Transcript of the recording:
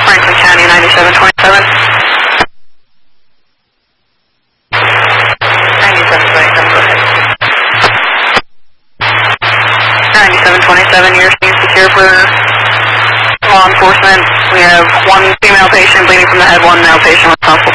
Franklin County, 9727. 9727, go ahead. 9727, your scene secure for law enforcement. We have one female patient bleeding from the head, one male patient responsible